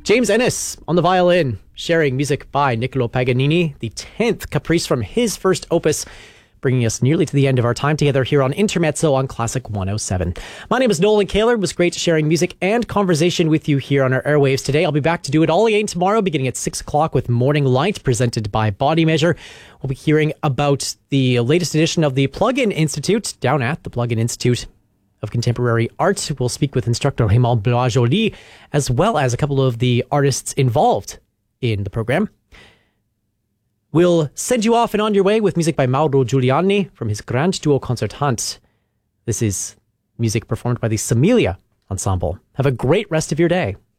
James Ennis on the violin, sharing music by Niccolo Paganini, the 10th caprice from his first opus, bringing us nearly to the end of our time together here on Intermezzo on Classic 107. My name is Nolan Kaler. It was great sharing music and conversation with you here on our airwaves today. I'll be back to do it all again tomorrow, beginning at 6 o'clock with Morning Light, presented by Body Measure. We'll be hearing about the latest edition of the Plug-in Institute down at the Plug-in Institute of Contemporary Art. We'll speak with instructor Raymond Blois-Joly, as well as a couple of the artists involved in the program. We'll send you off and on your way with music by Mauro Giuliani from his Grand Duo Concertante. This is music performed by the Samilia Ensemble. Have a great rest of your day.